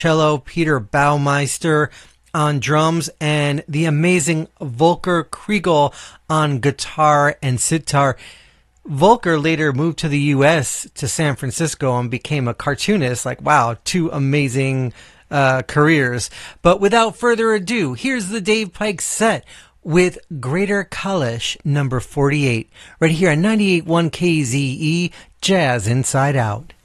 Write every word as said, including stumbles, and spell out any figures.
cello, Peter Baumeister on drums, and the amazing Volker Kriegel on guitar and sitar. Volker later moved to the U S to San Francisco and became a cartoonist. Like, wow, two amazing uh, careers. But without further ado, here's the Dave Pike set with Greater Kalish number forty-eight, right here on ninety-eight point one K Z E, Jazz Inside Out.